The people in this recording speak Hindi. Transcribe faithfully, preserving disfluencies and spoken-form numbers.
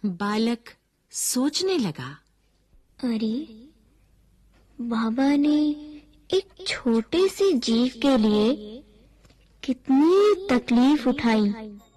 बालक सोचने लगा, अरे, बाबा ने एक छोटे से जीव के लिए कितनी तकलीफ उठाई।